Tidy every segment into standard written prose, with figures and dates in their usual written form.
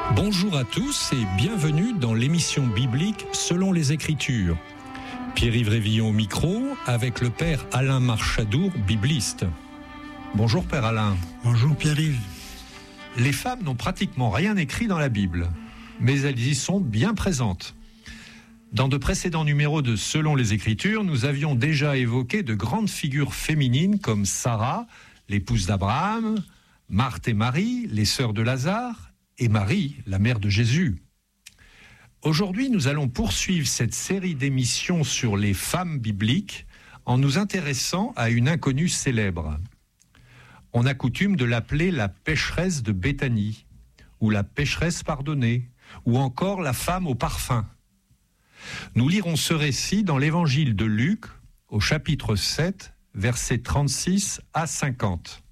Bonjour à tous et bienvenue dans l'émission biblique Selon les Écritures. Pierre-Yves Révillon au micro avec le père Alain Marchadour, bibliste. Bonjour père Alain. Bonjour Pierre-Yves. Les femmes n'ont pratiquement rien écrit dans la Bible, mais elles y sont bien présentes. Dans de précédents numéros de Selon les Écritures, nous avions déjà évoqué de grandes figures féminines comme Sarah, l'épouse d'Abraham, Marthe et Marie, les sœurs de Lazare, et Marie, la mère de Jésus. Aujourd'hui, nous allons poursuivre cette série d'émissions sur les femmes bibliques en nous intéressant à une inconnue célèbre. On a coutume de l'appeler la pécheresse de Béthanie, ou la pécheresse pardonnée, ou encore la femme au parfum. Nous lirons ce récit dans l'évangile de Luc, au chapitre 7, versets 36 à 50.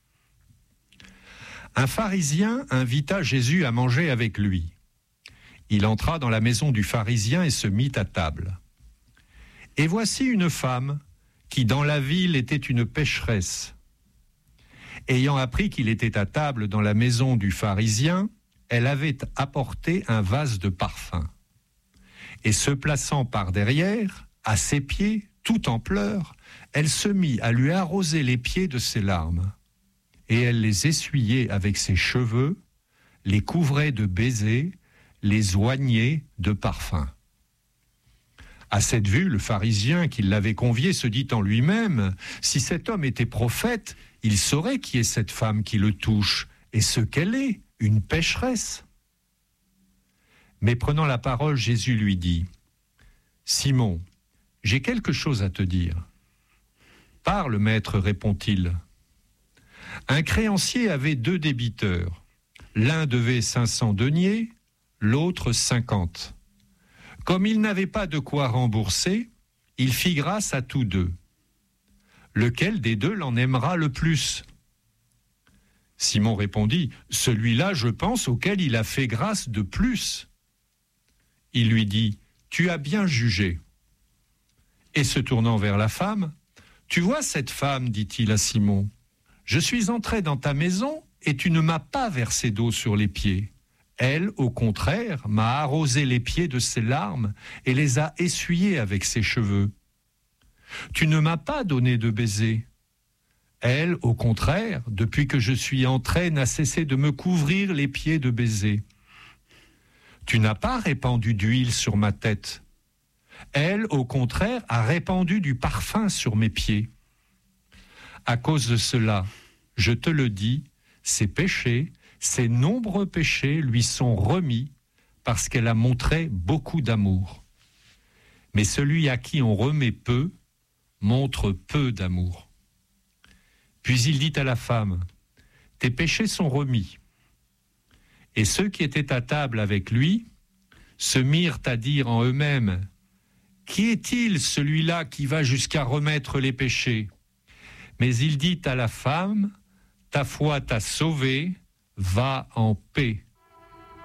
Un pharisien invita Jésus à manger avec lui. Il entra dans la maison du pharisien et se mit à table. Et voici une femme qui dans la ville était une pécheresse. Ayant appris qu'il était à table dans la maison du pharisien, elle avait apporté un vase de parfum. Et se plaçant par derrière, à ses pieds, tout en pleurs, elle se mit à lui arroser les pieds de ses larmes. Et elle les essuyait avec ses cheveux, les couvrait de baisers, les oignait de parfum. À cette vue, le pharisien qui l'avait convié se dit en lui-même, « Si cet homme était prophète, il saurait qui est cette femme qui le touche, et ce qu'elle est, une pécheresse. » Mais prenant la parole, Jésus lui dit, « Simon, j'ai quelque chose à te dire. »« Parle, maître, répond-il. » Un créancier avait 2 débiteurs. L'un devait 500 deniers, l'autre 50. Comme il n'avait pas de quoi rembourser, il fit grâce à tous 2. Lequel des 2 l'en aimera le plus ? Simon répondit, « Celui-là, je pense, auquel il a fait grâce de plus. » Il lui dit, « Tu as bien jugé. » Et se tournant vers la femme, « Tu vois cette femme, dit-il à Simon, je suis entré dans ta maison et tu ne m'as pas versé d'eau sur les pieds. Elle, au contraire, m'a arrosé les pieds de ses larmes et les a essuyés avec ses cheveux. Tu ne m'as pas donné de baiser. Elle, au contraire, depuis que je suis entré, n'a cessé de me couvrir les pieds de baisers. Tu n'as pas répandu d'huile sur ma tête. Elle, au contraire, a répandu du parfum sur mes pieds. À cause de cela, je te le dis, ses péchés, ses nombreux péchés lui sont remis parce qu'elle a montré beaucoup d'amour. Mais celui à qui on remet peu, montre peu d'amour. Puis il dit à la femme, « Tes péchés sont remis. » Et ceux qui étaient à table avec lui se mirent à dire en eux-mêmes, « Qui est-il celui-là qui va jusqu'à remettre les péchés ?» Mais il dit à la femme, « Ta foi t'a sauvée, va en paix. »